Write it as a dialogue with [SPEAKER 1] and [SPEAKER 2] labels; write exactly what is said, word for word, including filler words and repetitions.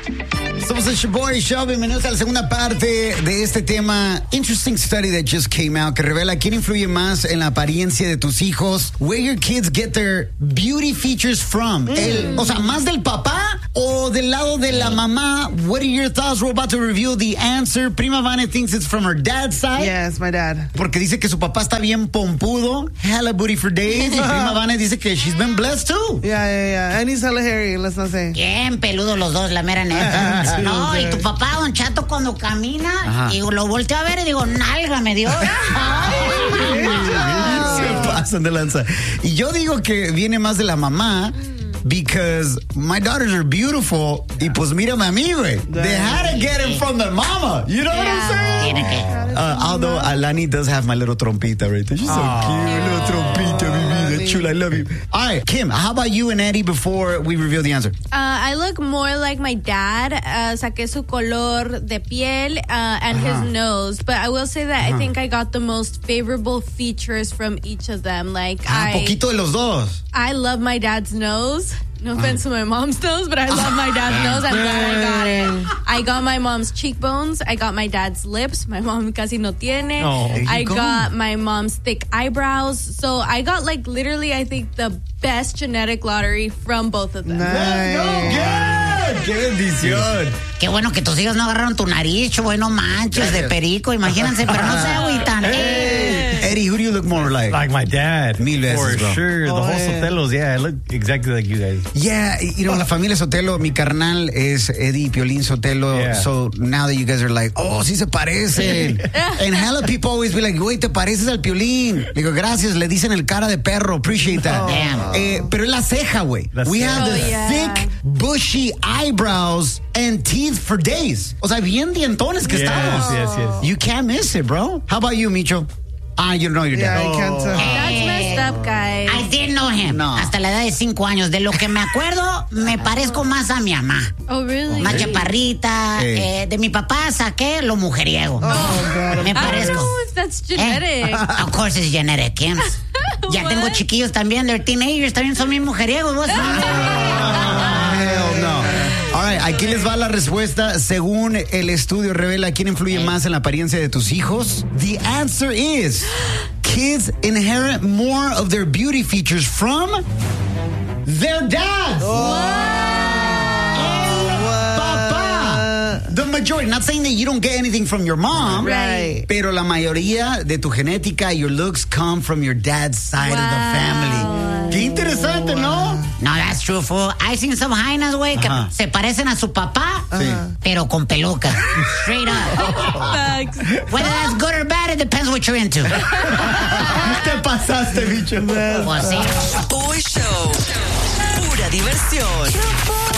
[SPEAKER 1] Somos el Shaboy Show. Bienvenidos a la segunda parte de este tema. Interesting study that just came out que revela quién influye más en la apariencia de tus hijos. Where your kids get their beauty features from. Mm. El, o sea, más del papá o del lado de la mamá. What are your thoughts? We're about to reveal the answer. Prima Vane thinks it's from her dad's side.
[SPEAKER 2] Yes, my dad.
[SPEAKER 1] Porque dice que su papá está bien pompudo. Hella booty for days. Y Prima Vane dice que she's been blessed too.
[SPEAKER 2] Yeah, yeah, yeah. And he's hella hairy, let's not say.
[SPEAKER 3] Bien peludo los dos, la mera neta. No, y tu papá, Don Chato, cuando camina, ajá, y lo volteo a ver y digo, nalga me dio.
[SPEAKER 1] Se pasan de lanza. Y yo digo que viene más de la mamá. Because my daughters are beautiful. Y pues mírame a mí, güey. They had to get it from their mama. You know
[SPEAKER 3] yeah.
[SPEAKER 1] what I'm saying? Uh, although Alani does have my little trompita right there. She's so Aww. cute. Little trompita, mi vida chula. I love you. All right, Kim, how about you and Eddie before we reveal the answer?
[SPEAKER 4] Uh, I look more like my dad. Uh, saqué su color de piel uh, and uh-huh. his nose. But I will say that uh-huh. I think I got the most favorable features from each of them. Like
[SPEAKER 1] ah,
[SPEAKER 4] I,
[SPEAKER 1] poquito de los dos.
[SPEAKER 4] I love my dad's nose. No offense to my mom's nose, but I love my dad's nose. I'm glad I got it. I got my mom's cheekbones. I got my dad's lips. My mom casi no tiene.
[SPEAKER 1] Oh,
[SPEAKER 4] I
[SPEAKER 1] go.
[SPEAKER 4] got my mom's thick eyebrows. So I got like literally, I think, the best genetic lottery from both of them.
[SPEAKER 1] Nice. Let's go, good. ¡Qué bendición!
[SPEAKER 3] Qué bueno que tus hijos no agarraron tu nariz, bueno, manches de perico, imagínense, pero no se agüitan.
[SPEAKER 1] Hey. Eddie, who do you look more like?
[SPEAKER 5] Like my dad.
[SPEAKER 1] Mil veces,
[SPEAKER 5] For
[SPEAKER 1] bro.
[SPEAKER 5] sure. The
[SPEAKER 2] oh,
[SPEAKER 5] whole
[SPEAKER 2] yeah.
[SPEAKER 5] Sotelos, yeah, I look exactly like you guys.
[SPEAKER 1] Yeah, you know, la familia Sotelo, mi carnal es Eddie Piolín Sotelo, yeah. So now that you guys are like, oh, sí se parecen. And hella people always be like, güey, te pareces al Piolín. Digo, gracias, le dicen el cara de perro, appreciate that.
[SPEAKER 3] Oh. Damn.
[SPEAKER 1] Eh, pero es la ceja, güey. We have
[SPEAKER 4] oh,
[SPEAKER 1] the
[SPEAKER 4] yeah.
[SPEAKER 1] thick, bushy eyebrows and teeth for days. O sea, bien dientones que
[SPEAKER 5] yes,
[SPEAKER 1] estamos.
[SPEAKER 5] Yes, yes.
[SPEAKER 1] You can't miss it, bro. How about you, Micho? Ah, you know your dad.
[SPEAKER 2] Yeah, I can't tell.
[SPEAKER 4] That's messed up, guys.
[SPEAKER 3] I didn't know him.
[SPEAKER 1] No.
[SPEAKER 3] Hasta la edad de cinco años. De lo que me acuerdo, me parezco más a mi mamá.
[SPEAKER 4] Oh, really?
[SPEAKER 3] Más chaparrita.
[SPEAKER 1] Hey.
[SPEAKER 3] Eh, de mi papá saqué lo mujeriego.
[SPEAKER 2] Oh, God.
[SPEAKER 3] Me
[SPEAKER 4] I don't
[SPEAKER 3] parezco.
[SPEAKER 4] know if that's genetic.
[SPEAKER 3] Eh, of course it's genetic, Kim. Ya
[SPEAKER 4] What?
[SPEAKER 3] tengo chiquillos también, they're teenagers, también son bien mujeriegos. ¿Vos?
[SPEAKER 1] Hell no. All right, aquí les va la respuesta. Según el estudio revela quién influye más en la apariencia de tus hijos. The answer is kids inherit more of their beauty features from their dads. The majority, not saying that you don't get anything from your mom,
[SPEAKER 2] Right.
[SPEAKER 1] pero la mayoría de tu genética, your looks come from your dad's side
[SPEAKER 4] Wow.
[SPEAKER 1] of the family. Qué interesante, ¿no?
[SPEAKER 3] No, that's true, fool. I've seen some jainas, güey, que
[SPEAKER 1] Ajá.
[SPEAKER 3] se parecen a su papá,
[SPEAKER 1] Sí.
[SPEAKER 3] pero con peluca. Straight up.
[SPEAKER 4] Facts.
[SPEAKER 3] Whether that's good or bad, it depends what you're into.
[SPEAKER 1] Te pasaste, bicho.
[SPEAKER 3] Pues sí.
[SPEAKER 6] Boy Show. Pura diversión.